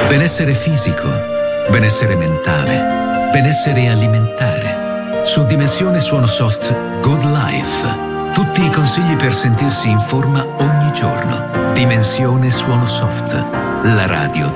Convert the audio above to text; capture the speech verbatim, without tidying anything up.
Benessere fisico, benessere mentale, benessere alimentare. Su Dimensione Suono Soft Good Life. Tutti i consigli per sentirsi in forma ogni giorno. Dimensione Suono Soft. La radio